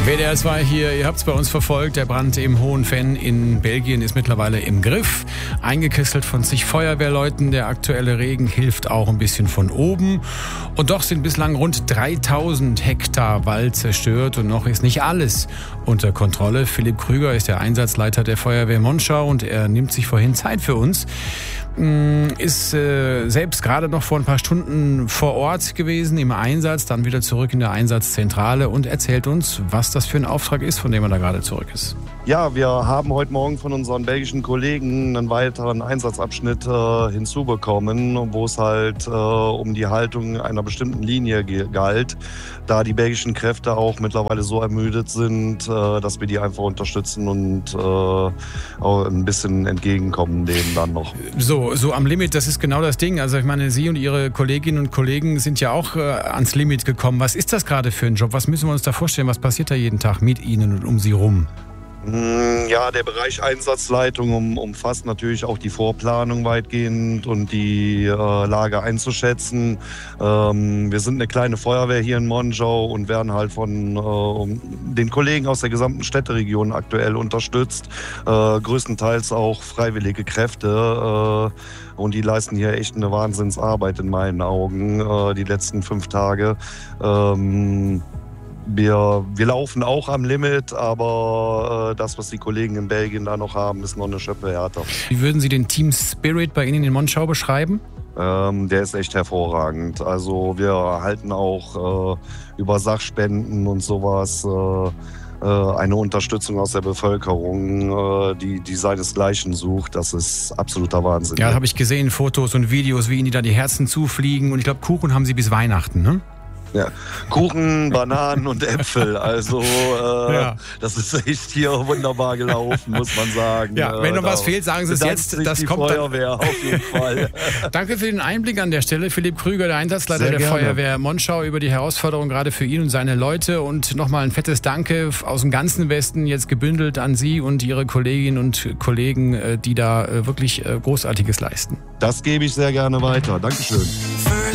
WDR 2 hier, ihr habt es bei uns verfolgt. Der Brand im Hohenvenn in Belgien ist mittlerweile im Griff. Eingekesselt von zig Feuerwehrleuten. Der aktuelle Regen hilft auch ein bisschen von oben. Und doch sind bislang rund 3000 Hektar Wald zerstört. Und noch ist nicht alles unter Kontrolle. Philipp Krüger ist der Einsatzleiter der Feuerwehr Monschau und er nimmt sich vorhin Zeit für uns. Ist selbst gerade noch vor ein paar Stunden vor Ort gewesen im Einsatz, dann wieder zurück in der Einsatzzentrale und erzählt uns, was das für ein Auftrag ist, von dem er da gerade zurück ist. Ja, wir haben heute Morgen von unseren belgischen Kollegen einen weiteren Einsatzabschnitt hinzubekommen, wo es halt um die Haltung einer bestimmten Linie galt, da die belgischen Kräfte auch mittlerweile so ermüdet sind, dass wir die einfach unterstützen und auch ein bisschen entgegenkommen denen dann noch. So am Limit, das ist genau das Ding. Also ich meine, Sie und Ihre Kolleginnen und Kollegen sind ja auch ans Limit gekommen. Was ist das gerade für ein Job? Was müssen wir uns da vorstellen? Was passiert da jeden Tag mit Ihnen und um Sie rum? Ja, der Bereich Einsatzleitung umfasst natürlich auch die Vorplanung weitgehend und die Lage einzuschätzen. Wir sind eine kleine Feuerwehr hier in Monschau und werden halt von den Kollegen aus der gesamten Städteregion aktuell unterstützt. Größtenteils auch freiwillige Kräfte. Und die leisten hier echt eine Wahnsinnsarbeit in meinen Augen, die letzten 5 Tage. Wir laufen auch am Limit, aber das, was die Kollegen in Belgien da noch haben, ist noch eine Schippe härter. Wie würden Sie den Team Spirit bei Ihnen in Monschau beschreiben? Der ist echt hervorragend. Also wir erhalten auch über Sachspenden und sowas eine Unterstützung aus der Bevölkerung, die seinesgleichen sucht. Das ist absoluter Wahnsinn. Ja, habe ich gesehen, Fotos und Videos, wie Ihnen da die Herzen zufliegen. Und ich glaube, Kuchen haben Sie bis Weihnachten, ne? Ja, Kuchen, Bananen und Äpfel, also ja. Das ist echt hier wunderbar gelaufen, muss man sagen. Ja, wenn noch was fehlt, sagen Sie es jetzt. Das kommt Feuerwehr auf jeden Fall. Danke für den Einblick an der Stelle. Philipp Krüger, der Einsatzleiter der Feuerwehr Monschau, über die Herausforderung gerade für ihn und seine Leute. Und nochmal ein fettes Danke aus dem ganzen Westen, jetzt gebündelt an Sie und Ihre Kolleginnen und Kollegen, die da wirklich Großartiges leisten. Das gebe ich sehr gerne weiter. Dankeschön.